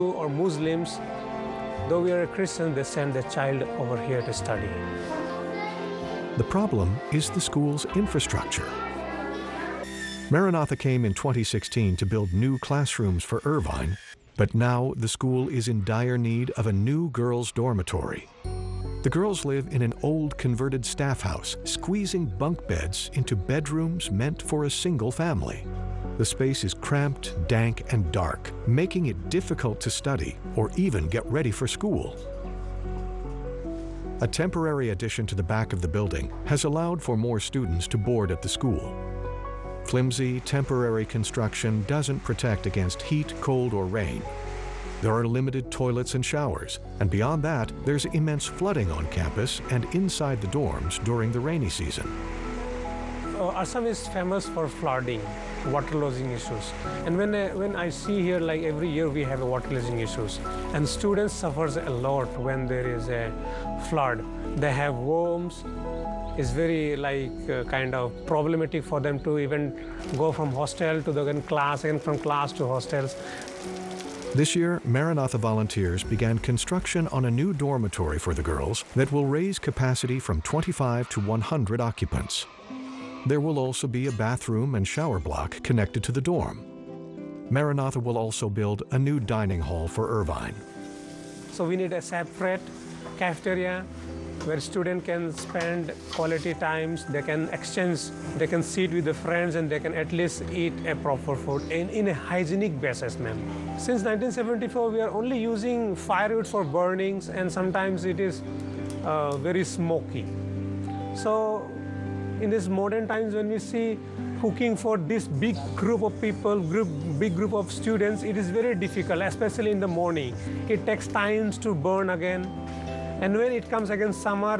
or Muslims, though we are a Christian, they send their child over here to study. The problem is the school's infrastructure. Maranatha came in 2016 to build new classrooms for Irvine, but now the school is in dire need of a new girls' dormitory. The girls live in an old converted staff house, squeezing bunk beds into bedrooms meant for a single family. The space is cramped, dank, and dark, making it difficult to study or even get ready for school. A temporary addition to the back of the building has allowed for more students to board at the school. Flimsy, temporary construction doesn't protect against heat, cold, or rain. There are limited toilets and showers, and beyond that, there's immense flooding on campus and inside the dorms during the rainy season. Assam is famous for flooding, water losing issues. And when I see here, like every year we have water losing issues. And students suffers a lot when there is a flood. They have worms. It's very kind of problematic for them to even go from hostel to the class and from class to hostels. This year, Maranatha volunteers began construction on a new dormitory for the girls that will raise capacity from 25 to 100 occupants. There will also be a bathroom and shower block connected to the dorm. Maranatha will also build a new dining hall for Irvine. So we need a separate cafeteria where students can spend quality times, they can exchange, they can sit with the friends, and they can at least eat a proper food in a hygienic basis, ma'am. Since 1974, we are only using firewood for burnings, and sometimes it is very smoky. So in these modern times, when we see cooking for this big group of people, big group of students, it is very difficult, especially in the morning. It takes time to burn again. And when it comes again summer,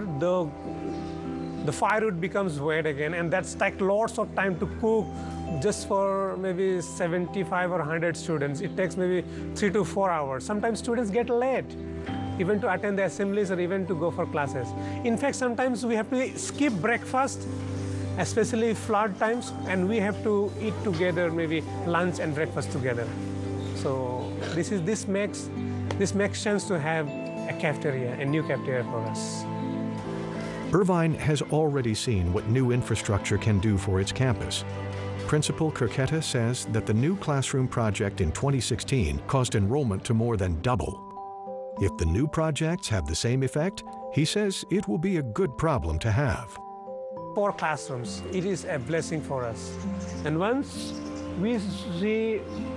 the firewood becomes wet again, and that's take lots of time to cook just for maybe 75 or 100 students. It takes maybe 3 to 4 hours. Sometimes students get late, even to attend the assemblies or even to go for classes. In fact, sometimes we have to skip breakfast, especially flood times, and we have to eat together, maybe lunch and breakfast together. So this makes sense to have a cafeteria, a new cafeteria for us. Irvine has already seen what new infrastructure can do for its campus. Principal Kirketa says that the new classroom project in 2016 caused enrollment to more than double. If the new projects have the same effect, he says it will be a good problem to have. 4 classrooms, it is a blessing for us. And once we see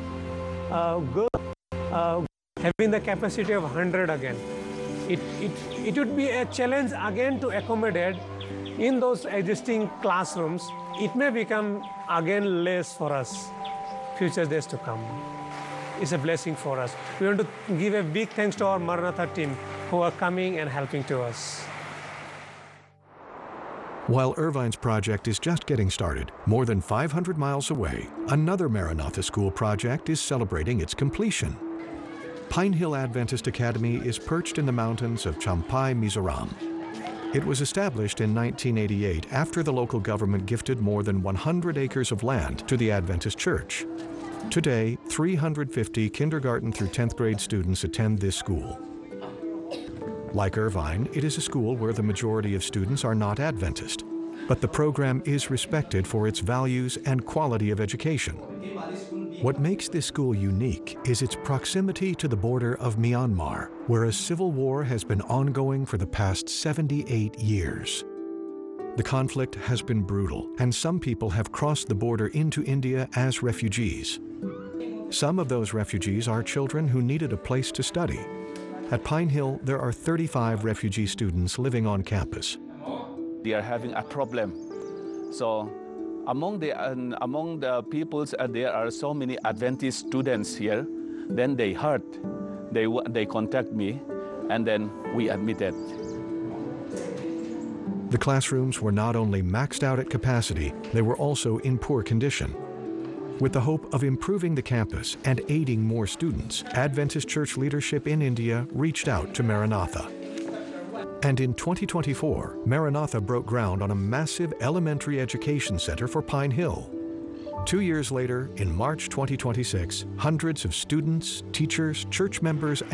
having the capacity of 100 again, it would be a challenge again to accommodate in those existing classrooms. It may become again less for us, future days to come. It's a blessing for us. We want to give a big thanks to our Maranatha team who are coming and helping to us. While Irvine's project is just getting started, more than 500 miles away, another Maranatha school project is celebrating its completion. Pine Hill Adventist Academy is perched in the mountains of Champai, Mizoram. It was established in 1988 after the local government gifted more than 100 acres of land to the Adventist Church. Today, 350 kindergarten through 10th grade students attend this school. Like Irvine, it is a school where the majority of students are not Adventist, but the program is respected for its values and quality of education. What makes this school unique is its proximity to the border of Myanmar, where a civil war has been ongoing for the past 78 years. The conflict has been brutal, and some people have crossed the border into India as refugees. Some of those refugees are children who needed a place to study. At Pine Hill, there are 35 refugee students living on campus. They are having a problem. So among the peoples, there are so many Adventist students here. Then they heard, they contact me, and then we admitted. The classrooms were not only maxed out at capacity, they were also in poor condition. With the hope of improving the campus and aiding more students, Adventist Church leadership in India reached out to Maranatha. And in 2024, Maranatha broke ground on a massive elementary education center for Pine Hill. 2 years later, in March 2026, hundreds of students, teachers, church members,